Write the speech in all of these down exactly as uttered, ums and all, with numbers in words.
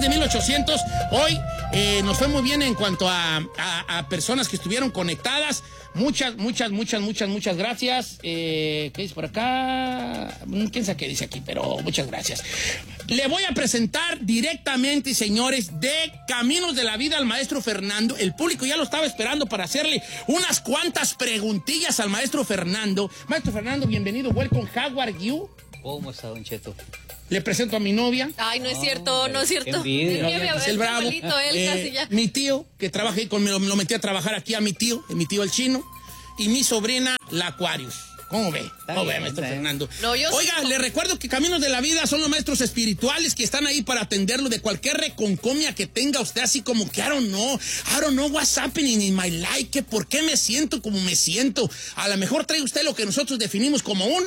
de mil ochocientos. Hoy eh, nos fue muy bien en cuanto a, a, a personas que estuvieron conectadas. Muchas, muchas, muchas, muchas, muchas gracias. Eh, ¿Qué dice por acá? ¿Quién sabe qué dice aquí? Pero muchas gracias. Le voy a presentar directamente, señores, de Caminos de la Vida al maestro Fernando. El público ya lo estaba esperando para hacerle unas cuantas preguntillas al maestro Fernando. Maestro Fernando, bienvenido. Welcome. How are you? ¿Cómo está, Don Cheto? Le presento a mi novia. Ay, no es cierto, no es cierto. Envidia, es el bravo. Abuelito, él, eh, casi ya. Mi tío, que trabaja ahí conmigo, lo metí a trabajar aquí a mi tío, mi tío el chino, y mi sobrina, la Aquarius. ¿Cómo ve? ¿Cómo ve, maestro Fernando? No, yo Oiga, sí. le recuerdo que Caminos de la Vida son los maestros espirituales que están ahí para atenderlo de cualquier reconcomia que tenga usted, así como que I don't know, I don't know what's happening in my life, que por qué me siento como me siento. A lo mejor trae usted lo que nosotros definimos como un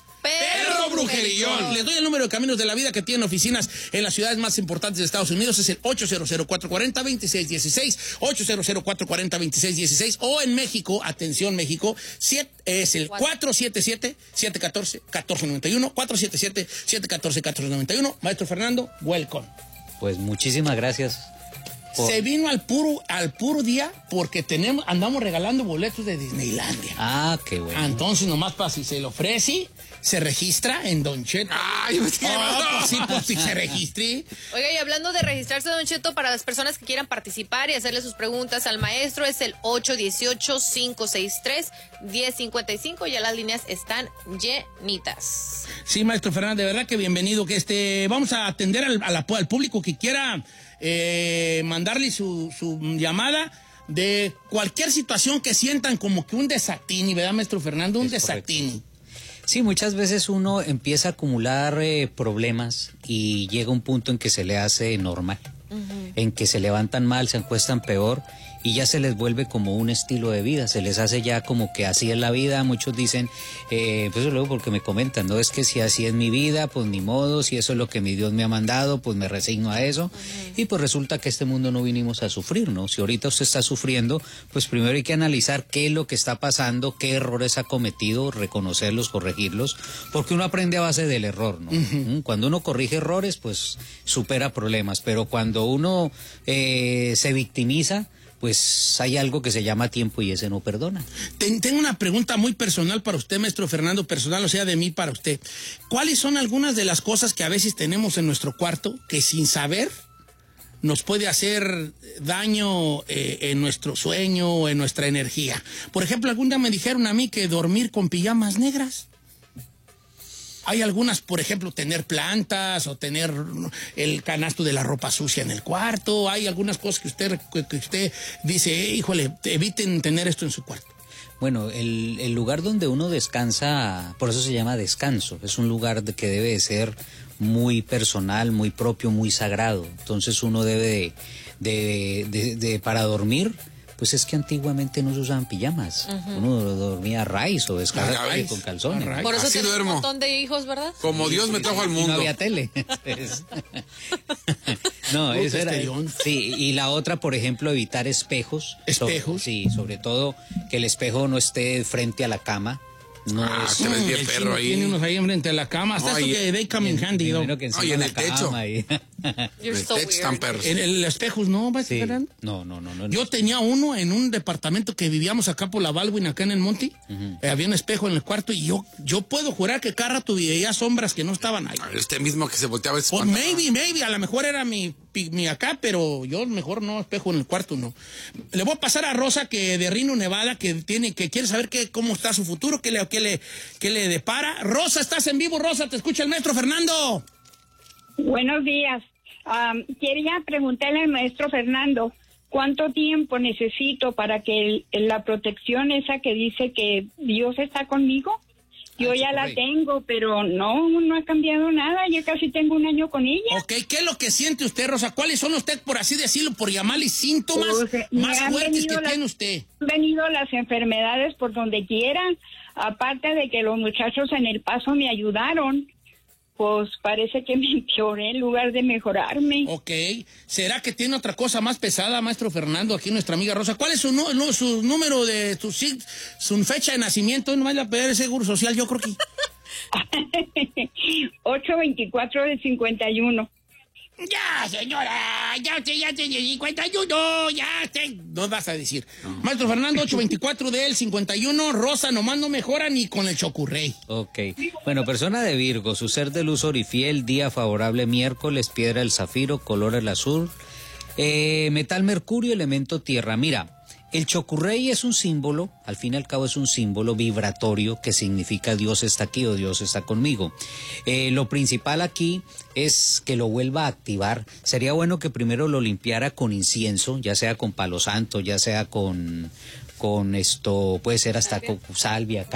perro brujerillón. Les doy el número de Caminos de la Vida que tienen oficinas en las ciudades más importantes de Estados Unidos. Es el ocho cero cero, cuatro cuatro cero, dos seis uno seis, ocho cero cero, cuatro cuatro cero, dos seis uno seis. O en México, atención México, siete, es el cuatro siete siete, siete uno cuatro, uno cuatro nueve uno, cuatro siete siete, siete uno cuatro, uno cuatro nueve uno. Maestro Fernando, welcome. Pues muchísimas gracias. Por... Se vino al puro, al puro día porque tenemos, andamos regalando boletos de Disneylandia. Ah, qué bueno. Entonces, nomás para si se lo ofrece, se registra en Don Cheto. Ay, me estoy oh, pues sí, pues sí se registre. Oiga, y hablando de registrarse, Don Cheto, para las personas que quieran participar y hacerle sus preguntas al maestro, es el ocho uno ocho, cinco seis tres, uno cero cinco cinco. Ya las líneas están llenitas. Sí, maestro Fernando, de verdad que bienvenido. Que este, vamos a atender al, a la, al público que quiera eh, mandarle su, su llamada de cualquier situación que sientan como que un desatini, ¿verdad, maestro Fernando? Un Es desatini. correcto. Sí, muchas veces uno empieza a acumular eh, problemas y llega un punto en que se le hace normal, uh-huh. en que se levantan mal, se acuestan peor y ya se les vuelve como un estilo de vida, se les hace ya como que así es la vida. Muchos dicen, eh, pues luego porque me comentan, no es que si así es mi vida, pues ni modo, si eso es lo que mi Dios me ha mandado, pues me resigno a eso. Uh-huh. Y pues resulta que este mundo no vinimos a sufrir, ¿no? Si ahorita usted está sufriendo, pues primero hay que analizar qué es lo que está pasando, qué errores ha cometido, reconocerlos, corregirlos, porque uno aprende a base del error, ¿no? Uh-huh. Cuando uno corrige errores, pues supera problemas, pero cuando uno eh, se victimiza, pues hay algo que se llama tiempo y ese no perdona. Ten, tengo una pregunta muy personal para usted, maestro Fernando, personal, o sea, de mí para usted. ¿Cuáles son algunas de las cosas que a veces tenemos en nuestro cuarto que sin saber nos puede hacer daño eh, en nuestro sueño o en nuestra energía? Por ejemplo, algún día me dijeron a mí que dormir con pijamas negras. Hay algunas, por ejemplo, tener plantas o tener el canasto de la ropa sucia en el cuarto. Hay algunas cosas que usted, que usted dice, eh, híjole, eviten tener esto en su cuarto. Bueno, el, el lugar donde uno descansa, por eso se llama descanso, es un lugar de que debe de ser muy personal, muy propio, muy sagrado. Entonces uno debe de, de, de, de para dormir, pues es que antiguamente no se usaban pijamas. Uh-huh. Uno dormía a raíz o descarga con calzones. Por eso Así tenés duermo. un montón de hijos, ¿verdad? Como Dios me trajo al mundo. No había tele. No, eso era. Sí, y la otra, por ejemplo, evitar espejos. ¿Espejos? So, sí, sobre todo que el espejo no esté frente a la cama. No ah, es, te ves bien el perro ahí. Tiene unos ahí enfrente de la cama. Hasta Ay, esto que they come in handy, ¿no? Que Oye, en el techo. Y... You're el so techo weird. están perros. En el espejos, ¿no? ¿Vas sí. a No, no, no, no. Yo tenía uno en un departamento que vivíamos acá por la Baldwin, acá en el Monte. Uh-huh. Eh, había un espejo en el cuarto y yo yo puedo jurar que cada rato veía sombras que no estaban ahí. Este mismo que se volteaba. Pues maybe, maybe, a lo mejor era mi, mi acá, pero yo mejor no espejo en el cuarto, no. Le voy a pasar a Rosa, que de Reno, Nevada, que tiene, que quiere saber qué, cómo está su futuro, qué le, qué le, qué le depara. Rosa, estás en vivo, Rosa, te escucha el maestro Fernando. Buenos días. Um, quería preguntarle al maestro Fernando, ¿cuánto tiempo necesito para que el, la protección esa que dice que Dios está conmigo? Yo ya la tengo, pero no, no ha cambiado nada. Yo casi tengo un año con ella. Ok, ¿qué es lo que siente usted, Rosa? ¿Cuáles son usted, por así decirlo, por llamarle síntomas Pues, más fuertes que las, tiene usted? Han venido las enfermedades por donde quieran. Aparte de que los muchachos en El Paso me ayudaron, pues parece que me empeoré en lugar de mejorarme. Ok. ¿Será que tiene otra cosa más pesada, maestro Fernando, aquí nuestra amiga Rosa? ¿Cuál es su, no, no, su número de su, su fecha de nacimiento? No vaya a pedir el seguro social, yo creo que... ocho veinticuatro de cincuenta y uno. Ya, señora, ya usted ya tiene cincuenta y uno, ya usted... No vas a decir. Maestro Fernando, ocho veinticuatro del cincuenta y uno, Rosa nomás no mejora ni con el chocurrey. Ok. Bueno, persona de Virgo, su ser de luz orifiel, día favorable miércoles, piedra el zafiro, color el azul, eh, metal mercurio, elemento tierra. Mira, el chocurrey es un símbolo, al fin y al cabo es un símbolo vibratorio que significa Dios está aquí o Dios está conmigo. Eh, lo principal aquí es que lo vuelva a activar. Sería bueno que primero lo limpiara con incienso, ya sea con palo santo, ya sea con, con esto, puede ser hasta con salvia,